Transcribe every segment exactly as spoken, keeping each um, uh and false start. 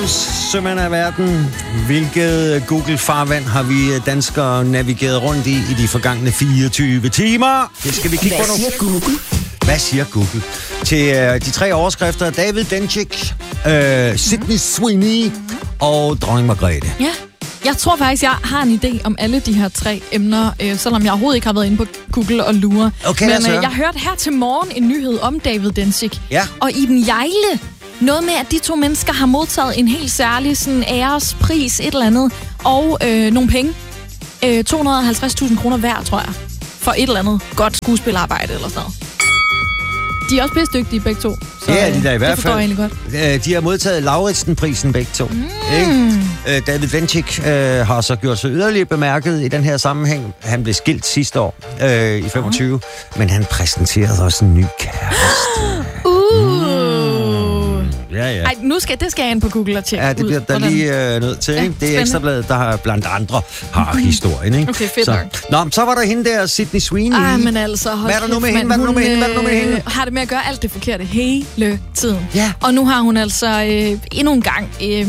Adams, sømand af verden. Hvilket Google-farvand har vi danskere navigeret rundt i i de forgangne fireogtyve timer? Det skal vi kigge på nu. Hvad siger Google? Hvad siger Google? Til øh, de tre overskrifter: David Dencik, øh, Sydney Sweeney og Dronning Margrethe. Ja. Jeg tror faktisk, jeg har en idé om alle de her tre emner, øh, selvom jeg overhovedet ikke har været inde på Google og lure. Okay, Men altså. øh, jeg hørte her til morgen en nyhed om David Dencik. Ja. Og Iben Hjejle. Noget med, at de to mennesker har modtaget en helt særlig sådan, ærespris, et eller andet, og øh, nogle penge. Øh, to hundrede og halvtreds tusind kroner hver, tror jeg. For et eller andet godt skuespilarbejde eller sådan noget. De er også pisse dygtige begge to. Så, Ja, de der i det hvert forstår jeg egentlig fald. godt. De har modtaget Lauritsen-prisen begge to. Mm. Ikke? David Dencik øh, har så gjort sig yderligere bemærket i den her sammenhæng. Han blev skilt sidste år øh, i femogtyve, uh. men han præsenterede også en ny kæreste. Uh. Ja, ja. Ej, nu skal, det skal jeg ind på Google og tjekke Ja, det bliver der hvordan... lige øh, nødt til. Ja, Ikke? Det er spændende. Ekstrabladet, der har blandt andre har historien. Ikke? Okay, fedt så. nok. Nå, så var der hende der, Sydney Sweeney. Ej, men altså, hold Hvad er der nu med kæft, hende? Hvad er der nu med mand. hende? Hvad er der nu med Hun, hende? øh, har det med at gøre alt det forkerte hele tiden. Ja. Og nu har hun altså øh, endnu en gang... Øh,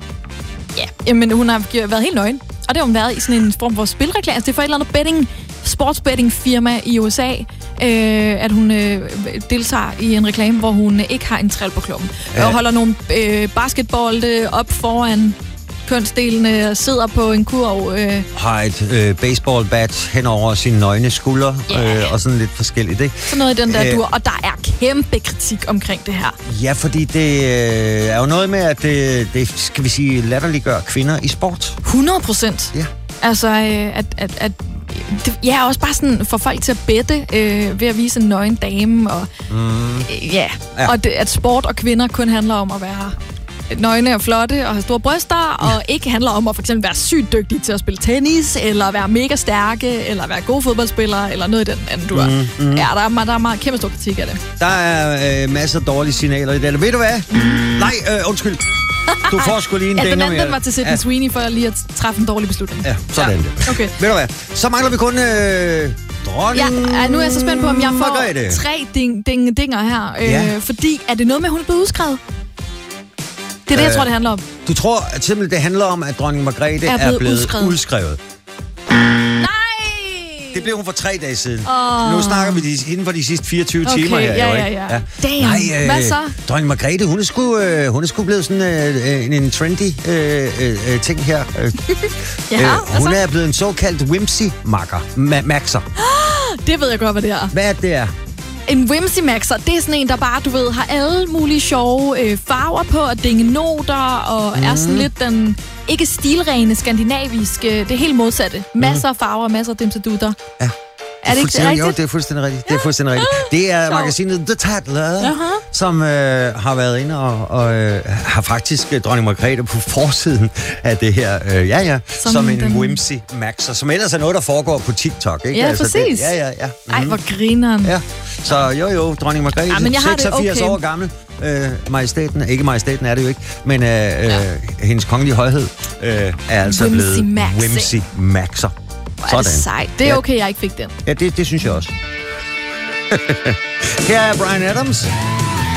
ja, jamen, hun har gjort- været helt nøgen. Og det har hun været i sådan en form for spilreklame. Altså, det er for et eller andet betting, sportsbetting-firma i U S A, øh, at hun øh, deltager i en reklame, hvor hun øh, ikke har en træl på klubben. Ja. Og holder nogle øh, basketbolde op foran kønsdelene og sidder på en kurv. Øh, Har et øh, baseballbat hen over sine nøgne skuldre, Ja. øh, og sådan lidt forskelligt, ikke? sådan noget i den der Øh. dur. Og der er kæmpe kritik omkring det her. Ja, fordi det øh, er jo noget med, at det, det skal vi sige, latterliggør kvinder i sport. hundrede procent. Ja. Altså, øh, at, at, at det, ja, også bare sådan for folk til at bette øh, ved at vise en nøgen dame. Og, Mm. øh, ja. Ja. og det, at sport og kvinder kun handler om at være nøgne og flotte og have store bryster, og ikke handler om at for eksempel være sygt dygtig til at spille tennis, eller være mega stærke, eller være gode fodboldspillere, eller noget i den anden dur. Mm, mm. Ja, der er, der er meget kæmpe stor kritik af det. Der er øh, masser af dårlige signaler i det. Ved du hvad? Nej, øh, undskyld. Du får sgu lige en Ja, den dænger anden mere. den var til Sydney Ja. Sweeney for lige at træffe en dårlig beslutning. Ja, sådan Ja. det. Okay. Ved du hvad? Så mangler vi kun øh, dronning Ja, nu er jeg så spændt på, om jeg får Margrethe. tre ding, ding, dinger her. Øh, Ja. Fordi, er det noget med, at hun er blevet udskrevet? Det er det, jeg Øh, tror, det handler om. Du tror at simpelthen, det handler om, at dronning Margrethe Er er blevet blevet, udskrevet. udskrevet. Nej! Det blev hun for tre dage siden. Åh. Nu snakker vi de, inden for de sidste fireogtyve Okay, timer her. ja, jo, ja, ikke? ja. Damn. Hvad så? Dronning Margrethe, hun er sgu, øh, hun er sgu blevet sådan øh, en, en trendy øh, øh, ting her. Øh, Ja, øh, hvad hun så? er blevet en såkaldt whimsy-makker. Ma- maxer. Det ved jeg godt, hvad det er. Hvad er det er? En whimsy maxer, det er sådan en, der bare, du ved, har alle mulige sjove øh, farver på, og dingenoter, og mm. er sådan lidt den ikke stilrene skandinaviske, det er helt modsatte. Masser af farver, masser af dimsedutter. Ja. Er det ikke fuldstændig- rigtigt? Jo, det er fuldstændig rigtigt. Det er fuldstændig rigtigt. Det er Sjovt. magasinet The Tatler, Aha. som øh, har været inde og, og øh, har faktisk øh, dronning Margrethe på forsiden af det her. Øh, ja, ja. Som, Som som en den- whimsy maxer, som ellers er noget, der foregår på TikTok, ikke? Ja, det, præcis. ja, ja, ja. Ej, Mhm. hvor grineren. Ja, så jo jo, dronning Margrethe, Ja, men jeg har det seksogfirs okay. år gammel. Øh, majestæten, ikke majestæten er det jo ikke, men øh, ja. øh, hendes kongelige højhed øh, er altså Whimsy blevet maxing. whimsy maxer. Hvor er det sejt. Det er Ja. okay, jeg ikke fik den. Ja, det, det synes jeg også. Her er Bryan Adams.